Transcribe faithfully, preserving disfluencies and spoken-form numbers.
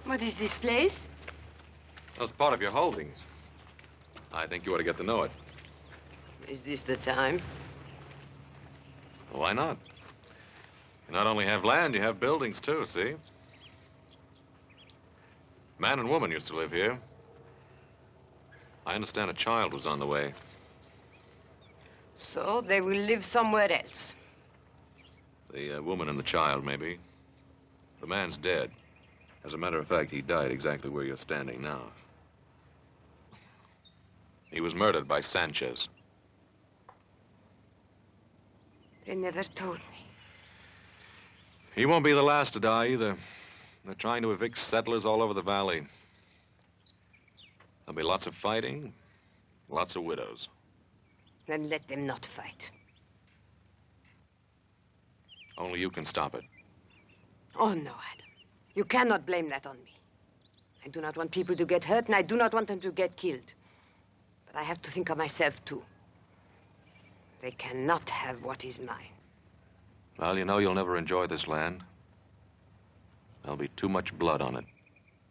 What is this place? That's part of your holdings. I think you ought to get to know it. Is this the time? Why not? You not only have land, you have buildings, too, see? Man and woman used to live here. I understand a child was on the way. So they will live somewhere else. The uh, woman and the child, maybe. The man's dead. As a matter of fact, he died exactly where you're standing now. He was murdered by Sanchez. They never told me. He won't be the last to die, either. They're trying to evict settlers all over the valley. There'll be lots of fighting, lots of widows. Then let them not fight. Only you can stop it. Oh, no, Adam. You cannot blame that on me. I do not want people to get hurt, and I do not want them to get killed. But I have to think of myself, too. They cannot have what is mine. Well, you know you'll never enjoy this land. There'll be too much blood on it.